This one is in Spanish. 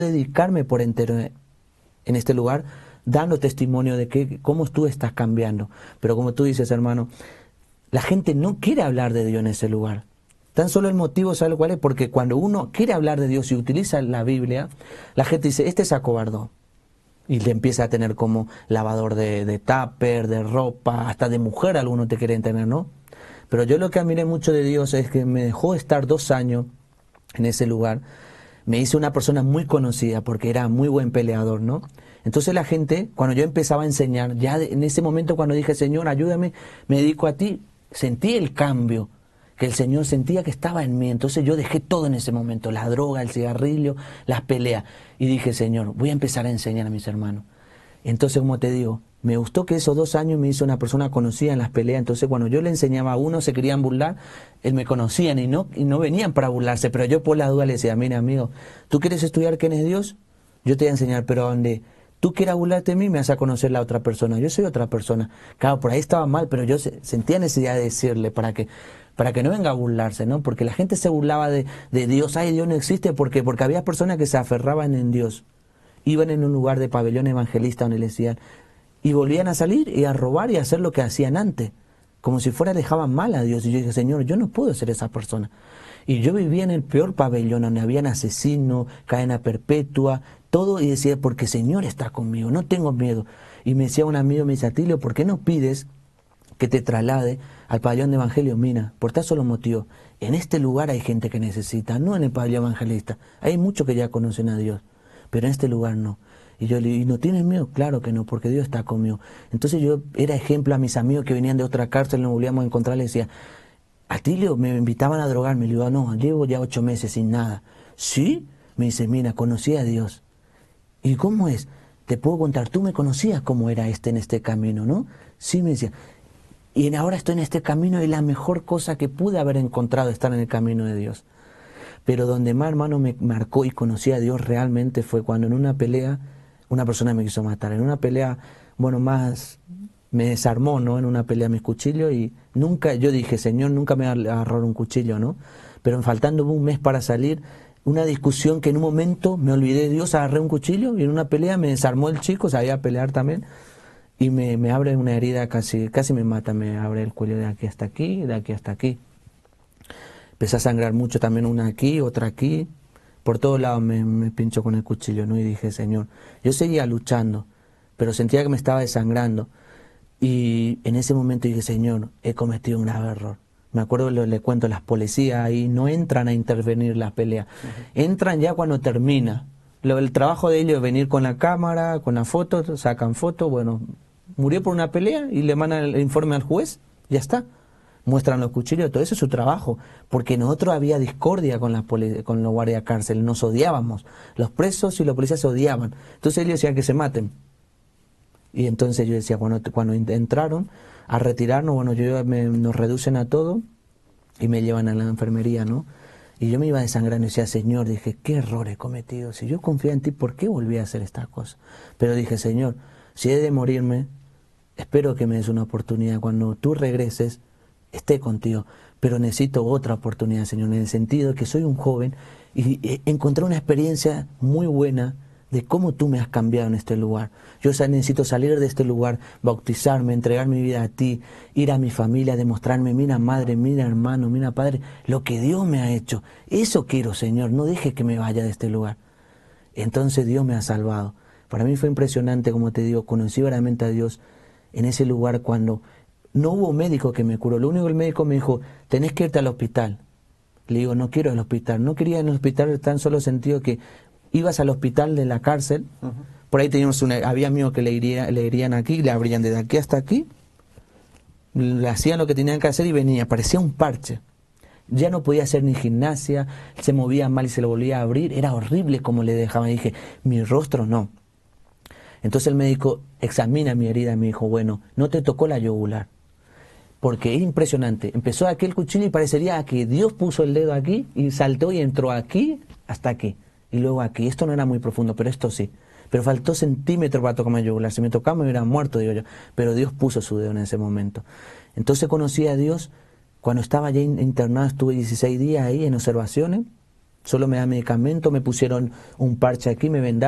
dedicarme por entero en este lugar, dando testimonio de que cómo tú estás cambiando. Pero como tú dices, hermano, la gente no quiere hablar de Dios en ese lugar. Tan solo el motivo, ¿sabe cuál es? Porque cuando uno quiere hablar de Dios y utiliza la Biblia, la gente dice, este se acobardó. Y le empieza a tener como lavador de tupper, de ropa, hasta de mujer algunos te quieren tener, ¿no? Pero yo lo que admiré mucho de Dios es que me dejó estar 2 años en ese lugar. Me hice una persona muy conocida porque era muy buen peleador, ¿no? Entonces la gente, cuando yo empezaba a enseñar, ya en ese momento cuando dije, Señor, ayúdame, me dedico a ti, sentí el cambio, que el Señor sentía que estaba en mí. Entonces yo dejé todo en ese momento, la droga, el cigarrillo, las peleas. Y dije, Señor, voy a empezar a enseñar a mis hermanos. Entonces, como te digo, me gustó que esos 2 años me hizo una persona conocida en las peleas. Entonces, cuando yo le enseñaba a uno, se querían burlar, él me conocían y no venían para burlarse. Pero yo por la duda le decía, mira, amigo, ¿tú quieres estudiar quién es Dios? Yo te voy a enseñar, pero donde tú quieras burlarte de mí, me vas a conocer la otra persona. Yo soy otra persona. Claro, por ahí estaba mal, pero yo sentía necesidad de decirle para que no venga a burlarse, ¿no? Porque la gente se burlaba de Dios. Ay, Dios no existe. Porque había personas que se aferraban en Dios. Iban en un lugar de pabellón evangelista donde le decían, y volvían a salir y a robar y a hacer lo que hacían antes, como si fuera dejaban mal a Dios. Y yo dije, Señor, yo no puedo ser esa persona. Y yo vivía en el peor pabellón, donde habían asesinos, cadena perpetua, todo, y decía, porque Señor está conmigo, no tengo miedo. Y me decía un amigo, me dice, Atilio, ¿por qué no pides que te traslade al pabellón de evangelio? Mira, por tal solo motivo, en este lugar hay gente que necesita, no en el pabellón evangelista. Hay muchos que ya conocen a Dios, pero en este lugar no. Y yo le digo, ¿y no tienes miedo? Claro que no, porque Dios está conmigo. Entonces yo era ejemplo a mis amigos que venían de otra cárcel, nos volvíamos a encontrar, les decía, Atilio, me invitaban a drogarme. Le digo, no, llevo ya 8 meses sin nada. ¿Sí? Me dice, mira, conocí a Dios. ¿Y cómo es? Te puedo contar, tú me conocías cómo era en este camino, ¿no? Sí, me decía. Y ahora estoy en este camino y la mejor cosa que pude haber encontrado es estar en el camino de Dios. Pero donde más, hermano, me marcó y conocí a Dios realmente fue cuando en una pelea una persona me quiso matar. En una pelea, bueno, más me desarmó, ¿no? En una pelea mis cuchillos y nunca, yo dije, Señor, nunca me va a agarrar un cuchillo, ¿no? Pero faltando un mes para salir, una discusión que en un momento me olvidé de Dios, agarré un cuchillo y en una pelea me desarmó el chico, sabía pelear también, y me abre una herida, casi me mata, me abre el cuello de aquí hasta aquí, de aquí hasta aquí. Empecé a sangrar mucho también, una aquí, otra aquí. Por todos lados me pinchó con el cuchillo, ¿no? Y dije, Señor, yo seguía luchando, pero sentía que me estaba desangrando. Y en ese momento dije, Señor, he cometido un grave error. Me acuerdo, le cuento, las policías ahí no entran a intervenir las peleas. Entran ya cuando termina. El trabajo de ellos es venir con la cámara, con la foto, sacan fotos, bueno, murió por una pelea y le mandan el informe al juez, ya está. Muestran los cuchillos, todo eso es su trabajo, porque nosotros había discordia con los guardias cárcel, nos odiábamos, los presos y los policías se odiaban, entonces ellos decían que se maten. Y entonces yo decía, cuando entraron a retirarnos, bueno, nos reducen a todo y me llevan a la enfermería, ¿no? Y yo me iba desangrando y decía, Señor, dije, qué error he cometido, si yo confía en ti, ¿por qué volví a hacer estas cosas? Pero dije, Señor, si he de morirme, espero que me des una oportunidad, cuando tú regreses, esté contigo, pero necesito otra oportunidad, Señor, en el sentido de que soy un joven y encontré una experiencia muy buena de cómo tú me has cambiado en este lugar. Yo necesito salir de este lugar, bautizarme, entregar mi vida a ti, ir a mi familia, demostrarme, mira madre, mira hermano, mira padre, lo que Dios me ha hecho. Eso quiero, Señor, no deje que me vaya de este lugar. Entonces Dios me ha salvado. Para mí fue impresionante, como te digo, conocí verdaderamente a Dios en ese lugar cuando no hubo médico que me curó. Lo único que el médico me dijo, tenés que irte al hospital. Le digo, no quiero ir al hospital. No quería ir al hospital tan solo sentido que ibas al hospital de la cárcel, por ahí teníamos había amigos que le irían aquí, le abrían desde aquí hasta aquí, le hacían lo que tenían que hacer y venía, parecía un parche. Ya no podía hacer ni gimnasia, se movía mal y se lo volvía a abrir, era horrible como le dejaban. Y dije, mi rostro no. Entonces el médico examina mi herida y me dijo, bueno, no te tocó la yugular. Porque era impresionante. Empezó aquel cuchillo y parecería que Dios puso el dedo aquí y saltó y entró aquí hasta aquí. Y luego aquí. Esto no era muy profundo, pero esto sí. Pero faltó centímetros para tocarme el yugular. Si me tocaba me hubiera muerto, digo yo. Pero Dios puso su dedo en ese momento. Entonces conocí a Dios. Cuando estaba ya internado estuve 16 días ahí en observaciones. Solo me dan medicamento, me pusieron un parche aquí, me vendaron.